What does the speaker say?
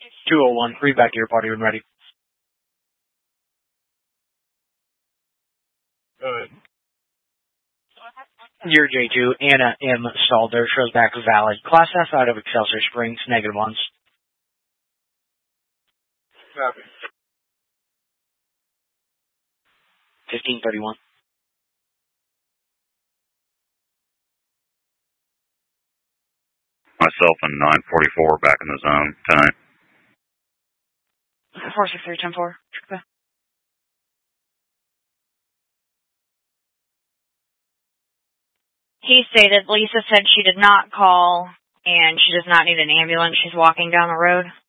201, read back to your party when ready. Good. Your J2, Anna M. Stalder, shows back valid. Class F out of Excelsior Springs, -1s. Copy. 1531. Myself and 944 back in the zone tonight. 463-10-4. He stated Lisa said she did not call and she does not need an ambulance. She's walking down the road.